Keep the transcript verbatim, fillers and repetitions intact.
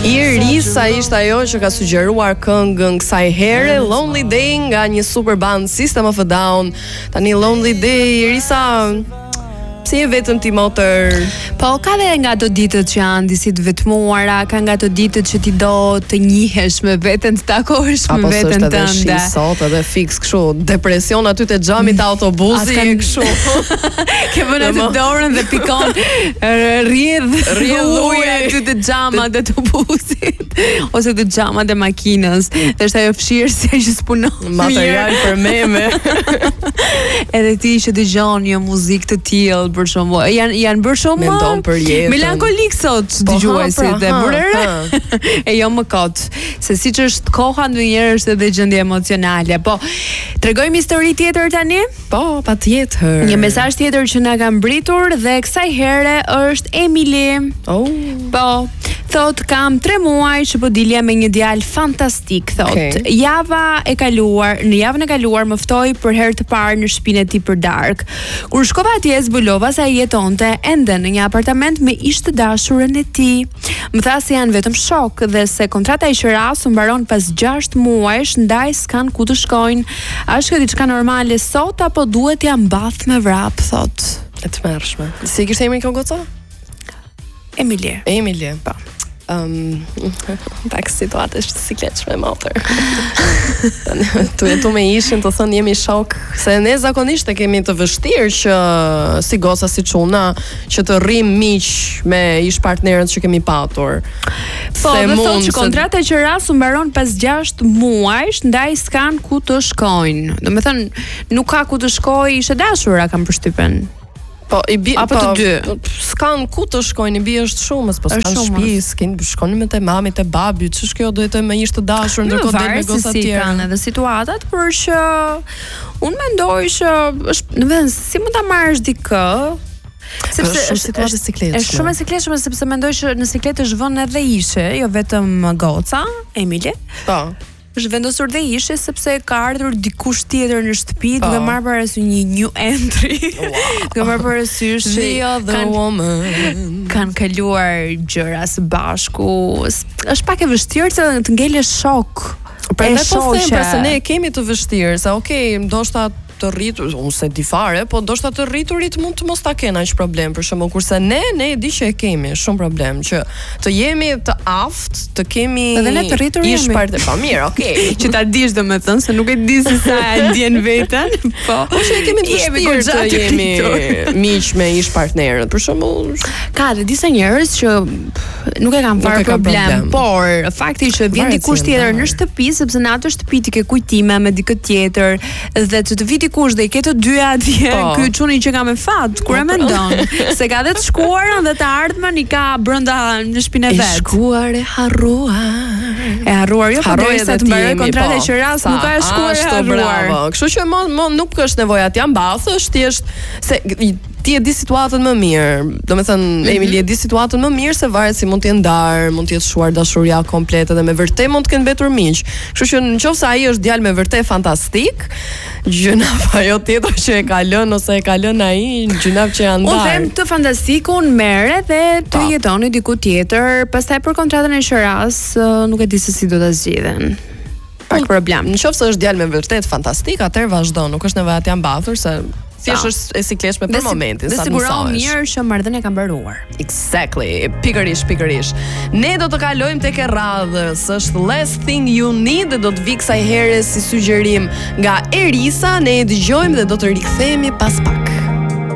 Irisa ishte ajo që ka sugjeruar këngën kësaj here, Lonely Day nga një super band System of a Down. Tani Lonely Day, Irisa, si e vetëm ti motor? Po, ka dhe nga ato ditët që janë disi të vetmuara, ka nga ato ditët që ti do të njihesh me veten, të takohesh me veten tënde. Apo s'është edhe shi sot, edhe fix kështu, depresion aty te xhamit të autobusi e kështu. Ke vënë atë dorën dhe pikon rrjedh rrjedh ujë aty te xhamat e autobusit ose te xhamat e makinës. Dhe është ajo fshirësia që s'punon. Material për meme. Edhe ti që dëgjon një muzikë të tillë për shembull, janë janë bërë shumë mendon për jetën. Melankolik sot dëgjuesit e burrë. E jo më kot, se siç është koha ndonjëherë është edhe gjendje emocionale. Po, tregojmë histori tjetër tani? Po, patjetër. Një mesazh tjetër që na ka mbritur dhe kësaj here është Emily. Oh. Po, thot kam tre muaj që po dilja me një djalë fantastik, thot. Okay. Java e kaluar, në javën e kaluar më ftoi për herë të parë në shtëpinë e tij për darkë. Kur shkova atje zbulova se ai jetonte ende në një apartament me ish të dashurën e tij. Më tha se janë vetëm shok dhe se kontrata e qeras u mbaron pas gjashtë muajsh, ndaj s'kan ku të shkojnë. A është kjo diçka normale sot apo duhet ja mbath me vrap, thot. E tmerrshme. Si kishte emrin kjo goca? Emily. Emily. Po. Um, pak situatë është si kleqme motor. Tu jetu me ishin të thënë jemi shok, se ne zakonisht e kemi të vështirë që si goca si çuna që të rrim miq me ish partnerët që kemi patur. Po, dhe thotë që kontrata që ras u mbaron pas gjashtë muajsh, ndaj s'kan ku të shkojnë. Do me thënë, nuk ka ku të shkoj, ishe dashura kam përshtypen. Po, i bi, apo po, të dy. S'kan ku të shkojnë, i bi është shumës, po s'kan shtëpi, s'kin shkojnë me te mami, te babi, ç'është kjo do të më ishte dashur ndërkohë del me goca të tjera. Kanë edhe situatat, por që unë mendoj që është, në vend, si mund ta marrësh dikë? Sepse është situatë sikletshme. Është shumë e sikletshme sepse mendoj që në sikletë është vënë edhe ishe, jo vetëm goca, Emily. Po. Është vendosur dhe ishe sepse ka ardhur dikush tjetër në shtëpi duke marrë parasysh një new entry. Duke marrë parasysh se kanë kanë kaluar gjëra së bashku. Është pak e vështirë të, të ngelesh shok. Prandaj po them, pra se ne e kemi të vështirë, se okay, ndoshta të rritur, unë se di fare, po ndoshta të rriturit mund të mos ta kenë aq problem, për shembull, kurse ne ne e di që e kemi shumë problem që të jemi të aftë, të kemi edhe ne të rritur jemi. Ish parte, po mirë, okay. Që ta dish domethënë se nuk e di se sa e ndjen veten, po. Po që e kemi të vështirë të jemi miq me ish partnerët, për shembull. Ka dhe disa njerëz që nuk e kanë fare problem, por fakti që vjen dikush tjetër në shtëpi, sepse në atë shtëpi ti ke kujtime me dikë tjetër dhe të të viti kush dhe i ke të dyja atje, ky çuni që ka me fat, kur e mendon, se ka dhe të shkuarën dhe të ardhmen i ka brenda në shtëpinë e vet. E shkuar e harruar. E harruar, jo po derisa të mbaroj kontratë që rast nuk ka e shkuar e harruar. Kështu që mo, mo nuk është nevoja t'ja mbathësh, thjesht se ti e di situatën më mirë. Do me thënë, Emily e di situatën më mirë se varet si mund t'je ndarë, mund t'jetë shuar dashuria komplete dhe me vërtet mund t'ken betur miq. Kështu që nëse ai është djalë me vërtet fantastik, gjynaf ajo tjetër që e ka lënë ose e ka lënë ai, gjynaf që janë ndarë. Unë them të fantastikun merre dhe të jetoni diku tjetër, pastaj për kontratën e qeras nuk e di se si do ta zgjidhen. Pak problem. Nëse është djalë me vërtet fantastik, atëherë vazhdo, nuk është nevoja t'ja mbathur se thjesht është e sikletshme për momentin, sa të mësohesh. Dhe sigurohu mirë që marrëdhënia ka mbaruar. Exactly, pikërisht, pikërisht. Ne do të kalojmë tek e radhës, është Last Thing You Need dhe do të vi kësaj here si sugjerim nga Erisa, ne e dëgjojmë dhe do të rikthehemi pas pak.